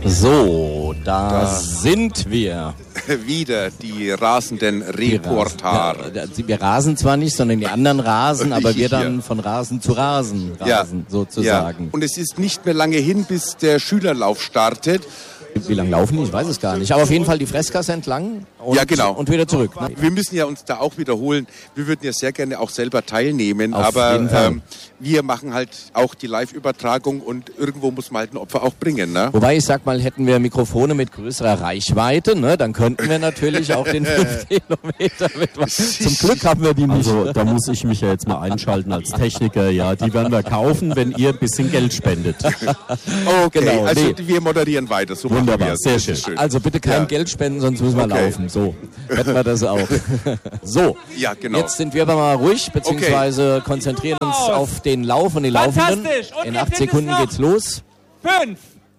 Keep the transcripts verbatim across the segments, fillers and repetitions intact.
So, da, da sind wir. Wieder die rasenden Reporter. Ja, wir rasen zwar nicht, sondern die anderen rasen, aber wir dann von Rasen zu Rasen rasen, ja. sozusagen. Ja. Und es ist nicht mehr lange hin, bis der Schülerlauf startet. Wie lange laufen die? Ich weiß es gar nicht. Aber auf jeden Fall die Fressgasse entlang und, ja, genau. und wieder zurück. Ne? Wir müssen ja uns da auch wiederholen. Wir würden ja sehr gerne auch selber teilnehmen. Auf aber jeden Fall. Ähm, wir machen halt auch die Live-Übertragung und irgendwo muss man halt ein Opfer auch bringen. Ne? Wobei ich sag mal, hätten wir Mikrofone mit größerer Reichweite, ne, dann könnten wir natürlich auch den fünf Kilometer mit. Zum Glück haben wir die nicht. Also da muss ich mich ja jetzt mal einschalten als Techniker. Ja, die werden wir kaufen, wenn ihr ein bisschen Geld spendet. Okay, genau. Also nee. Wir moderieren weiter. So Wunderbar, sehr schön. schön. Also bitte kein ja. Geld spenden, sonst müssen wir okay. laufen. So, hätten wir das auch. So, ja, genau. Jetzt sind wir aber mal ruhig, beziehungsweise okay. konzentrieren uns auf den Lauf und die Laufenden. Und in acht Sekunden geht's los. Fünf,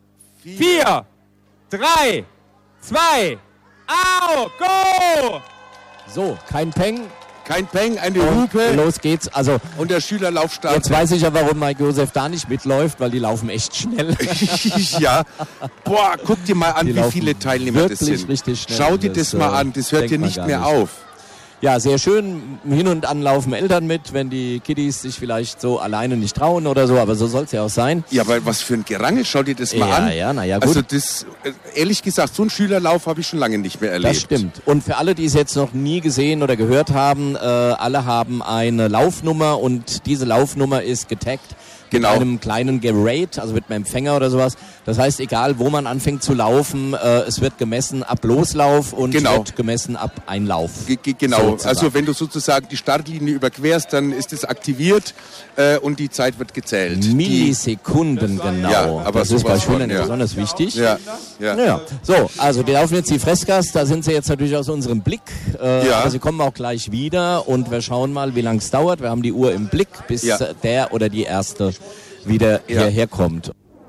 vier, drei, zwei, au, go! So, kein Peng. Kein Peng, eine Hupe. Los geht's. Also, und der Schülerlauf startet. Jetzt weiß ich ja, warum Mike Josef da nicht mitläuft, weil die laufen echt schnell. Ja. Boah, guck dir mal an, die wie viele Teilnehmer das sind. Richtig schnell. Schau dir das, das mal an, das hört dir nicht mehr nicht. auf. Ja, sehr schön. Hin und an laufen Eltern mit, wenn die Kiddies sich vielleicht so alleine nicht trauen oder so, aber so soll es ja auch sein. Ja, weil was für ein Gerangel, schau dir das mal ja, an. Ja, ja, naja, gut. Also das, ehrlich gesagt, so einen Schülerlauf habe ich schon lange nicht mehr erlebt. Das stimmt. Und für alle, die es jetzt noch nie gesehen oder gehört haben, äh, alle haben eine Laufnummer und diese Laufnummer ist getaggt. Genau. Mit einem kleinen Gerate, also mit einem Empfänger oder sowas. Das heißt, egal wo man anfängt zu laufen, äh, es wird gemessen ab Loslauf und genau. wird gemessen ab Einlauf. Ge- ge- genau, sozusagen. Also wenn du sozusagen die Startlinie überquerst, dann ist es aktiviert äh, und die Zeit wird gezählt. Millisekunden, die, genau. Ja, aber das ist bei Schülern ja. besonders wichtig. Ja, ja. Naja. So, also die laufen jetzt die Fressgas, da sind sie jetzt natürlich aus unserem Blick. Äh, ja. Aber sie kommen auch gleich wieder und wir schauen mal, wie lange es dauert. Wir haben die Uhr im Blick, bis ja. der oder die erste wieder ja. hierher kommt.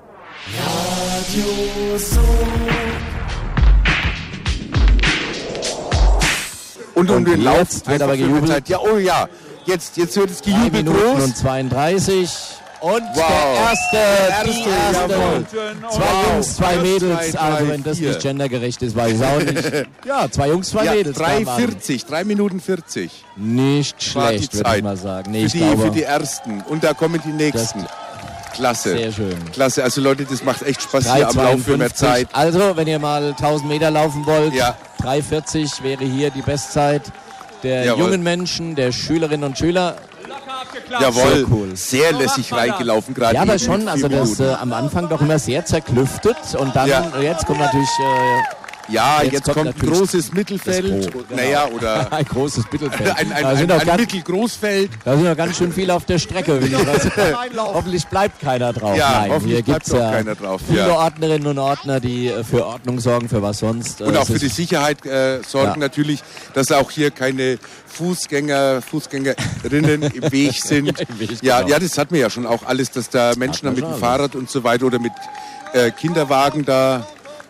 Und um und den Lauf wird aber gejubelt. Zeit. Ja, oh ja, jetzt, jetzt wird es gejubelt groß. Und zweiunddreißig. Und wow. der erste, der die erste. erste. Zwei wow. Jungs, zwei Mädels. Zwei, also drei, wenn das vier. nicht gendergerecht ist, weiß ich auch nicht. Ja, zwei Jungs, zwei ja, Mädels. drei vierzig, drei Minuten vierzig. Nicht schlecht, würde ich mal sagen. Nee, für, ich die, glaube, für die Ersten. Und da kommen die Nächsten. Klasse. Sehr schön. Klasse. Also Leute, das macht echt Spaß hier am Lauf für mehr Zeit. Also, wenn ihr mal tausend Meter laufen wollt, ja. drei vierzig wäre hier die Bestzeit der Jawohl. jungen Menschen, der Schülerinnen und Schüler. Jawohl, sehr, cool. sehr lässig reingelaufen gerade. Ja, aber schon, also das äh, am Anfang doch immer sehr zerklüftet und dann, ja. jetzt kommt natürlich... Äh, Ja, jetzt, jetzt kommt, kommt ein großes Mittelfeld. Pro, genau. Naja, oder ein großes Mittelfeld. ein ein, ein, ein, ein Mittelgroßfeld. Da sind noch ganz schön viele auf der Strecke. Hoffentlich bleibt keiner drauf. Ja, Nein, hoffentlich hier bleibt gibt's ja keiner drauf. Viele ja. Ordnerinnen und Ordner, die für Ordnung sorgen, für was sonst. Und auch für die Sicherheit äh, sorgen ja. natürlich, dass auch hier keine Fußgänger, Fußgängerinnen im Weg sind. ja, im Weg, ja, genau. ja, das hatten wir ja schon auch alles, dass da Menschen mit dem Fahrrad und so weiter oder mit äh, Kinderwagen da...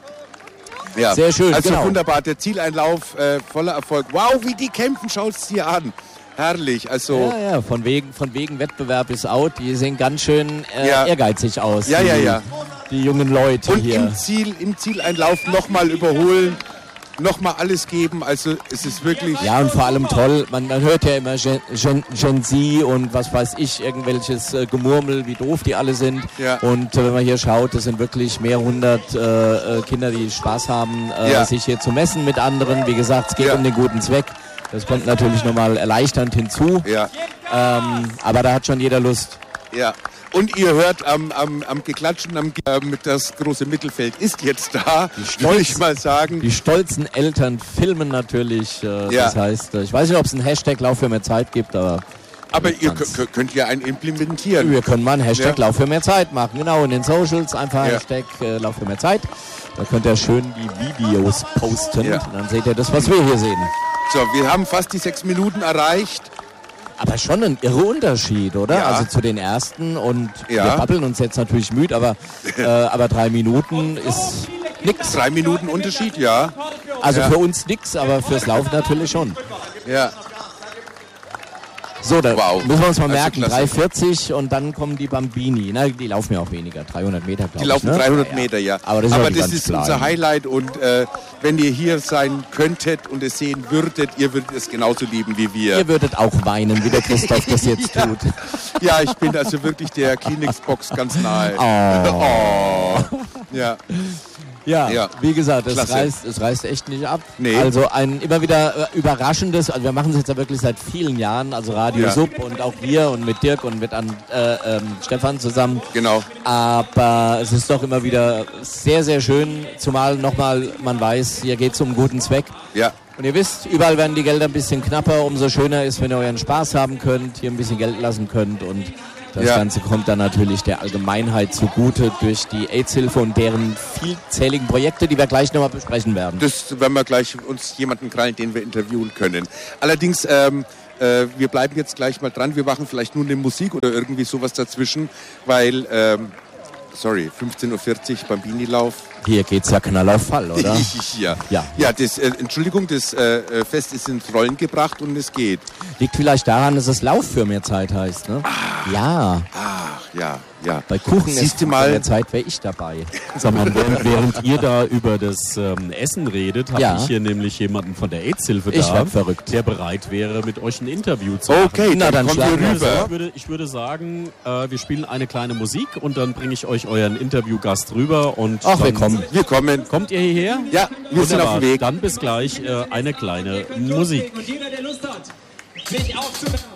Ja. Sehr schön, also genau. wunderbar, der Zieleinlauf äh, voller Erfolg. Wow, wie die kämpfen, schaut es dir an. Herrlich, also... Ja, ja, von wegen, von wegen Wettbewerb ist out, die sehen ganz schön äh, ja. ehrgeizig aus. Ja, die, ja, ja. Die jungen Leute Und hier. Und im, Ziel, im Zieleinlauf nochmal überholen, nochmal alles geben, also es ist wirklich... Ja, und vor allem toll, man, man hört ja immer Gen, Gen, Gen Z und was weiß ich, irgendwelches äh, Gemurmel, wie doof die alle sind. Ja. Und äh, wenn man hier schaut, das sind wirklich mehr hundert äh, Kinder, die Spaß haben, äh, ja. sich hier zu messen mit anderen. Wie gesagt, es geht ja. um den guten Zweck. Das kommt natürlich nochmal erleichternd hinzu. Ja. Ähm, aber da hat schon jeder Lust. Ja. Und ihr hört am, am, am Geklatschen, am, äh, mit das große Mittelfeld ist jetzt da, würde ich mal sagen. Die stolzen Eltern filmen natürlich. Äh, ja. Das heißt, ich weiß nicht, ob es einen Hashtag Lauf für mehr Zeit gibt, aber... Aber ihr k- könnt ja einen implementieren. Wir können mal einen Hashtag ja. Lauf für mehr Zeit machen. Genau, in den Socials einfach ja. Hashtag äh, Lauf für mehr Zeit. Da könnt ihr schön die Videos posten. Ja. Und dann seht ihr das, was wir hier sehen. So, wir haben fast die sechs Minuten erreicht. Aber schon ein irre Unterschied, oder? Ja. Also zu den ersten und ja. wir babbeln uns jetzt natürlich müde, aber, äh, aber drei Minuten ist nix. Drei Minuten Unterschied, ja. Also ja. für uns nix, aber fürs Laufen natürlich schon. Ja. So, da wow. müssen wir uns mal Also merken, klasse. drei vierzig und dann kommen die Bambini. Na, die laufen ja auch weniger, dreihundert Meter, glaube ich. Die laufen ne? dreihundert ja, Meter, ja. Aber das ist, Aber das das ist unser Highlight und äh, wenn ihr hier sein könntet und es sehen würdet, ihr würdet es genauso lieben wie wir. Ihr würdet auch weinen, wie der Christoph das jetzt ja. tut. Ja, ich bin also wirklich der Kleenex-Box ganz nahe. Oh. oh. Ja. Ja, ja, wie gesagt, es Klasse. reißt, es reißt echt nicht ab. Nee. Also ein immer wieder äh, überraschendes, also wir machen es jetzt ja wirklich seit vielen Jahren, also Radio Ja. Sub und auch wir und mit Dirk und mit an, äh, ähm, Stefan zusammen. Genau. Aber es ist doch immer wieder sehr, sehr schön, zumal nochmal man weiß, hier geht es um einen guten Zweck. Ja. Und ihr wisst, überall werden die Gelder ein bisschen knapper, umso schöner ist, wenn ihr euren Spaß haben könnt, hier ein bisschen Geld lassen könnt und das Ja. Ganze kommt dann natürlich der Allgemeinheit zugute durch die AIDS-Hilfe und deren vielzähligen Projekte, die wir gleich nochmal besprechen werden. Das werden wir gleich uns jemanden krallen, den wir interviewen können. Allerdings, ähm, äh, wir bleiben jetzt gleich mal dran. Wir machen vielleicht nur eine Musik oder irgendwie sowas dazwischen, weil, ähm, sorry, fünfzehn Uhr vierzig Bambini-Lauf. Hier geht's ja Knall auf Fall, oder? ja. Ja. Ja, das, äh, Entschuldigung, das äh, Fest ist ins Rollen gebracht und es geht. Liegt vielleicht daran, dass es Lauf für mehr Zeit heißt, ne? Ah. Ja. Ach, ja, ja. Bei Kuchen Siehst ist du mal, für mehr Zeit wäre ich dabei. Sag mal, während, während ihr da über das ähm, Essen redet, habe Ja. ich hier nämlich jemanden von der AIDS-Hilfe Ich da, werd verrückt. der bereit wäre, mit euch ein Interview zu machen. Okay, Na, dann, dann kommen schlagen wir wir rüber. Also ich, würde, ich würde sagen, äh, wir spielen eine kleine Musik und dann bringe ich euch euren Interviewgast rüber. Und Ach, dann wir kommen. Wir kommen. Kommt ihr hierher? Ja, wir sind auf dem Weg. Dann bis gleich äh, eine kleine Musik. Und jeder, der Lust hat, sich aufzuwärmen.